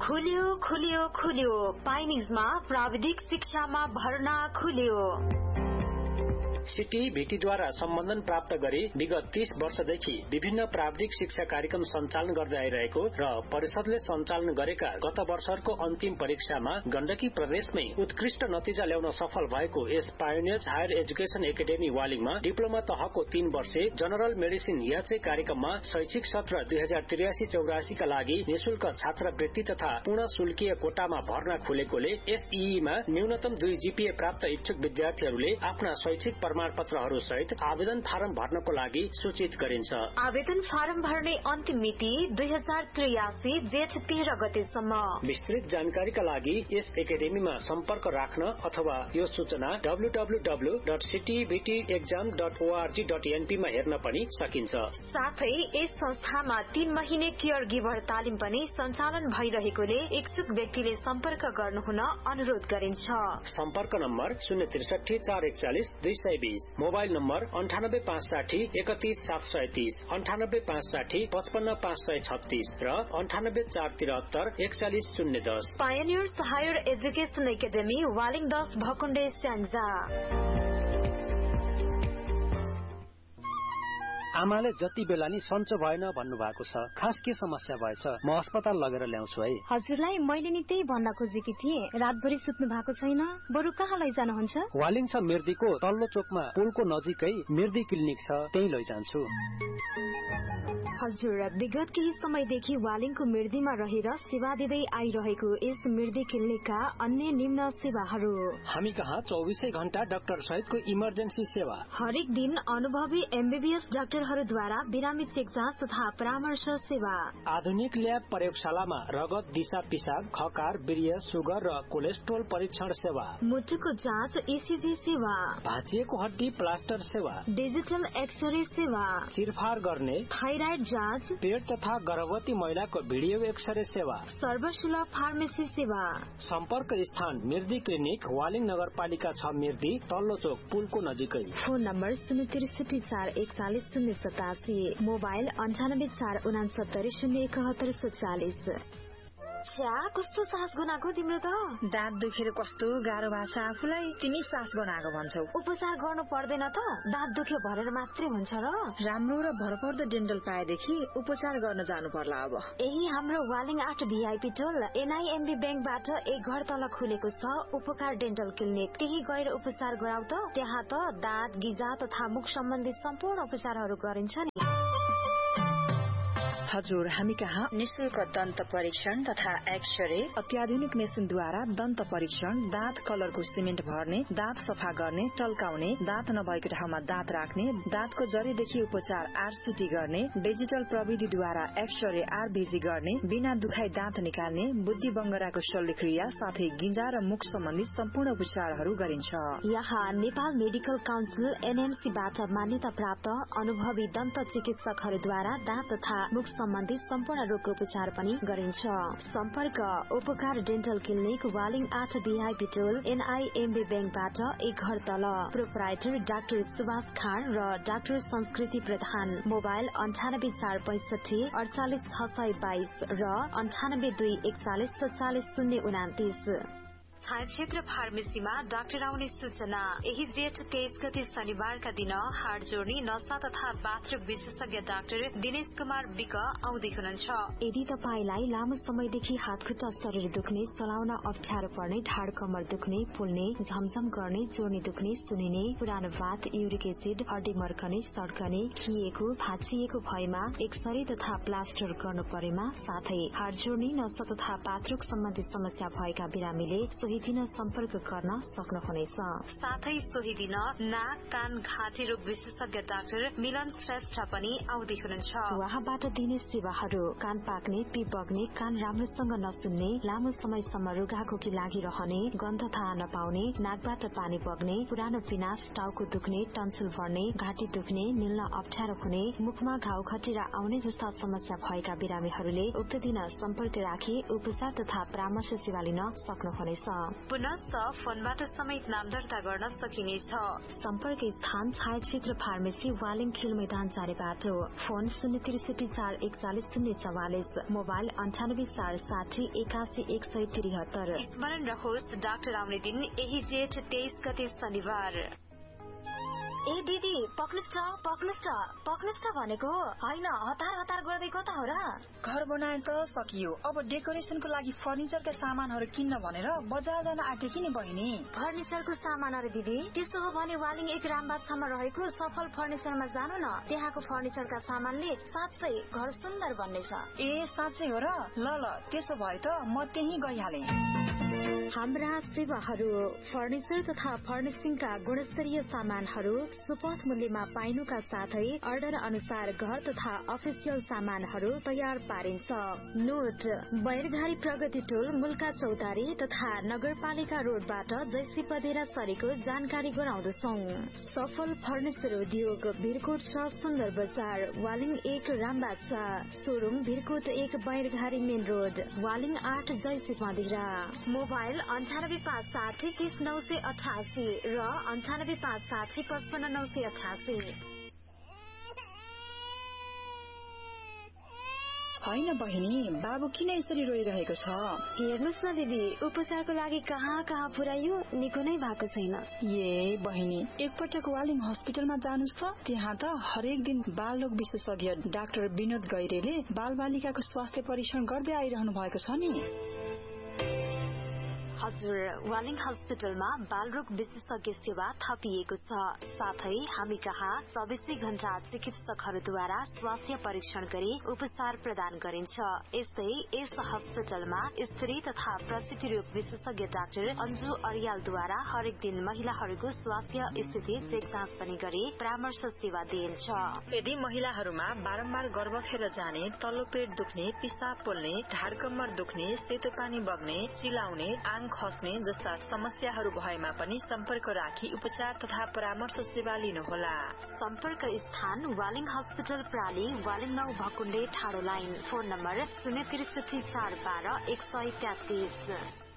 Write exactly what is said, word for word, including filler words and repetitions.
खुल्यो खुल्यो खुल्यो पाइनिजमा प्राविधिक शिक्षामा भर्ना खुल्यो। सिटी भिटीद्वारा सम्बन्धन प्राप्त गरी विगत तीस वर्षदेखि विभिन्न प्राविधिक शिक्षा कार्यक्रम सञ्चालन गर्दै आइरहेको र परिषदले सञ्चालन गरेका गत वर्षको अन्तिम परीक्षामा गण्डकी प्रदेशमै उत्कृष्ट नतिजा ल्याउन सफल भएको यस pioneers higher education academy वालिङमा diploma तहको तीन वर्षे जनरल मेडिसिन याचे कार्यक्रममा शैक्षिक सत्र दुई हजार त्रियासी चौरासीका लागि निशुल्क छात्रवृत्ति तथा पूर्ण शुल्कीय कोटामा भर्ना खुलेकोले एसईईमा न्यूनतम दुई जीपीए प्राप्त इच्छुक विद्यार्थीहरूले आफ्ना शैक्षिक प्रमाण पत्रहरू सहित आवेदन फारम भर्नको लागि सूचित गरिन्छ। आवेदन फारम भर्ने अन्तिम मिति दुई हजार त्रियासी जेठ तेह्र गतेसम्म। विस्तृत जानकारीका लागि यस एकाडेमीमा सम्पर्क राख्न अथवा यो सूचना W W W dot सिटीबीटी exam dot ORG dot NP मा हेर्न पनि सकिन्छ। साथै यस संस्थामा तीन महिने केयर गिभर तालिम पनि सञ्चालन भइरहेकोले इच्छुक व्यक्तिले सम्पर्क गर्नुहुन अनुरोध गरिन्छ। सम्पर्क नम्बर शून्य त्रिसठी चार एकचालिस दुई सय बीस, मोबाइल नम्बर अन्ठानब्बे पाँच साठी एकतीस सात सय तीस, अन्ठानब्बे पाँच साठी पचपन्न पाँच सय छत्तीस र अन्ठानब्बे चार तिहत्तर एकचालिस शून्य दस। Pioneers higher education academy Waling दस भकुण्डे स्याङ्जा। आमाले जति बेला नि सन्चो भएन भन्नु भएको छ, खास के समस्या भएछ? म अस्पताल लगेर ल्याउँछु है। हजुरलाई मैले नि त्यही भन्न खोजेकी थिएँ, रातभरि सुत्नु भएको छैन, बरु कहाँ लैजानुहुन्छ? वालिङ छ मिर्दीको तल्लो चोकमा पुलको नजिकै मिर्दी क्लिनिक छ, त्यही लैजान्छु। हजुर, विगत केही समयदेखि वालिङको मिर्दीमा रहेर सेवा दिँदै आइरहेको यस मिर्दी क्लिनिकका अन्य निम्न सेवाहरू। हामी कहाँ चौबिसै घण्टा डाक्टर सहितको इमर्जेन्सी सेवा। हरेक दिन अनुभवी एमबीबीएस डाक्टरहरूद्वारा बिरामी चेक जाँच तथा परामर्श सेवा। आधुनिक ल्याब प्रयोगशालामा रगत, दिशा पिसाब, खकार, वीर्य, सुगर र कोलेस्ट्रोल परीक्षण सेवा। मुटुको जाँच, ईसीजी सेवा। भाँचिएको हड्डी प्लास्टर सेवा। डिजिटल एक्सरे सेवा। चिरफार गर्ने थाइराइड जाँच, पेट तथा गर्भवती महिलाको भिडियो एक्सरे सेवा। सर्वसुलभ फार्मेसी सेवा। सम्पर्क स्थान मिर्दी क्लिनिक, वालिङ नगरपालिका छ मिर्दी, तल्लो चोक पुलको नजिकै। फोन नम्बर शून्य त्रिसठी चार एकचालिस शून्य सतासी, मोबाइल अन्ठानब्बे चार उनासत्तरी शून्य एकहत्तर सत्तालिस। छ्या, कस्तो सास गनाएको तिम्रो त? दाँत दुखेर कस्तो गाह्रो भएको छ आफूलाई, तिमी सास गनाएको भन्छौ। उपचार गर्नु पर्दैन त? दाँत दुख्यो भनेर मात्रै हुन्छ र? राम्रो र भरपर्दो डेन्टल पाएदेखि उपचार गर्न जानु पर्ला अब। यही हाम्रो वालिङ आठ भीआईपी टोल एनआईएमबी ब्याङ्कबाट एक घर तल खुलेको छ उपकार डेन्टल क्लिनिक। त्यही गएर उपचार गराउ त। त्यहाँ त दाँत, गिजा तथा मुख सम्बन्धी सम्पूर्ण उपचारहरू गरिन्छ नि। हजुर, हामी कहाँ निशुल्क दन्त परीक्षण तथा एक्सरे, अत्याधुनिक मेसिनद्वारा दन्त परीक्षण, दाँत कलरको सिमेन्ट भर्ने, दाँत सफा गर्ने, टल्काउने, दाँत नभएको ठाउँमा दाँत राख्ने, दाँतको जरीदेखि उपचार आरसीटी गर्ने, डिजिटल प्रविधिद्वारा एक्सरे आरबीजी गर्ने, बिना दुखाई दाँत निकाल्ने, बुद्धि बङ्गराको शल्यक्रिया साथै गिजा र मुख सम्बन्धी सम्पूर्ण उपचारहरू गरिन्छ। यहाँ नेपाल मेडिकल काउन्सिल एनएमसीबाट मान्यता प्राप्त अनुभवी दन्त चिकित्सकहरूद्वारा दाँत तथा मुख सम्बन्धी सम्पूर्ण रोगको उपचार पनि गरिन्छ। सम्पर्क उपकार डेन्टल क्लिनिक, वालिङ आठ भीआईपी टोल एनआईएमबी ब्याङ्कबाट एक घर तल। प्रोपराइटर डाक्टर सुभाष खान र डाक्टर संस्कृति प्रधान। मोबाइल अन्ठानब्बे चार पैंसठी अडचालिस छ सय बाइस र अन्ठानब्बे दुई एकचालिस सत्तालिस शून्य उनातिस। छाया क्षेत्र फार्मेसीमा डाक्टर आउने सूचना। यही जेठ तेइस गते शनिबारका दिन हाड जोड्ने, नसा तथा बाथरुम विशेषज्ञ डाक्टर दिनेश कुमार विक आउँदै हुनुहुन्छ। यदि तपाईलाई लामो समयदेखि हात खुट्टा शरीर दुख्ने, चलाउन अप्ठ्यारो पर्ने, ढाड कमर दुख्ने, फुल्ने, झमझम गर्ने, जोर्नी दुख्ने, सुनिने, पुरानो भात, युरिक एसिड, हड्डी मर्कने, सड्कने, खिएको, भाँचिएको भएमा एक्सरे तथा प्लास्टर गर्नु परेमा, साथै हाड जोड्ने, नसा तथा पात्रुक सम्बन्धी समस्या भएका बिरामीले सोही दिन सम्पर्क गर्न सक्नुहुनेछ। साथै सोही दिन नाक, कान, घाँटी रोग विशेषज्ञ डाक्टर मिलन श्रेष्ठ पनि आउँदै हुनुहुन्छ। उहाँबाट दिने सेवाहरू: कान पाक्ने, पिप बग्ने, कान राम्रोसँग नसुन्ने, लामो समयसम्म रुघाखोकी लागिरहने, गन्ध थाहा नपाउने, नाकबाट पानी बग्ने, पुरानो पिनास, टाउको दुख्ने, टन्सिल बढ्ने, घाँटी दुख्ने, निल्न अप्ठ्यारो हुने, मुखमा घाउ खटिरा आउने जस्ता समस्या भएका बिरामीहरूले उक्त दिन सम्पर्क राखी उपचार तथा परामर्श सेवा लिन सक्नुहुनेछ। पुनश्च फोनबाट समेत नाम दर्ता गर्न सकिनेछ। सम्पर्क स्थान छायाचित्र फार्मेसी वालिङ खेल मैदान चारे बाटो। फोन शून्य त्रिसठी चार एकचालिस शून्य चौवालिस, मोबाइल अन्ठानब्बे चार साठी एकासी एक सय त्रिहत्तर। स्मरण रहोस् डाक्टर आउने दिन यही जेठ तेइस गते शनिबार। ए दिदी पक्नुस् पक्नुस् पक्नुस् भनेको होइन, हतार हतार गर्दै कता हो र? घर बनाए त सकियो, अब डेकोरेसनको लागि फर्निचरका सामानहरू किन्न भनेर बजार जान आँटेकी नि बहिनी। फर्निचरको सामानहरू दिदी? त्यसो हो भने वालिङ एक रामबागसम्म रहेको सफल फर्निचरमा जानु न। त्यहाँको फर्निचरका सामानले साँच्चै घर सुन्दर बन्नेछ। ए साँच्चै हो र? ल ल त्यसो भए त म त्यही गइहालेँ। हाम्रा सेवाहरू फर्निचर तथा फर्निसिङका गुणस्तरीय सामानहरू सुपथ मूल्यमा पाइनुका साथै अर्डर अनुसार घर तथा अफिसियल सामानहरू तयार पारिन्छ। नोट, बैरघारी प्रगति टोल मुल्का चौतारी तथा नगरपालिका रोडबाट जैसी पदेरा सरेको जानकारी गराउँदछौ। सफल फर्निचर उद्योग भिरकोट छ सुन्दर बजार, वालिङ एक रामबाग छ, सोरुम भिरकोट एक बैरघारी मेन रोड, वालिङ आठ जैसी पदेरा। मोबाइल अन्ठानब्बे पाँच साठी तीस नौ सय अठासी र अन्ठानब्बे पाँच साठी पचपन्न नौ सय अठासी। होइन बहिनी, बाबु किन यसरी रोइरहेको छ? हेर्नुहोस् न दिदी, उपचारको लागि कहाँ कहाँ पुर्याइयो, निको नै भएको छैन। ए बहिनी, एकपटक वालिङ हस्पिटलमा जानुस् त। त्यहाँ त हरेक दिन बाल रोग विशेषज्ञ डाक्टर विनोद गैरेले बाल बालिकाको स्वास्थ्य परीक्षण गर्दै आइरहनु भएको छ नि। हजुर, वालिङ हस्पिटलमा बालरोग विशेषज्ञ सेवा थपिएको छ। साथै हामी कहाँ चौबिसै घण्टा चिकित्सकहरूद्वारा स्वास्थ्य परीक्षण गरी उपचार प्रदान गरिन्छ। यस्तै यस हस्पिटलमा स्त्री तथा प्रसूति रोग विशेषज्ञ डाक्टर अन्जु अर्यालद्वारा हरेक दिन महिलाहरूको स्वास्थ्य स्थिति चेक जाँच पनि गरी परामर्श सेवा दिइन्छ। यदि महिलाहरूमा बारम्बार गर्भ खेर जाने, तल्लो पेट दुख्ने, पिसाब पोल्ने, ढाड कम्मर दुख्ने, सेतो पानी बग्ने, चिलाउने, आङ खस्ने जस्ता समस्याहरू भएमा पनि सम्पर्क राखी उपचार तथा परामर्श सेवा लिनुहोला। सम्पर्क स्थान वालिङ हस्पिटल प्राली, वालिङ नौ भकुण्डे ठाडो लाइन। फोन नम्बर शून्य त्रिसठी चार बाह्र एक सय तेत्तिस।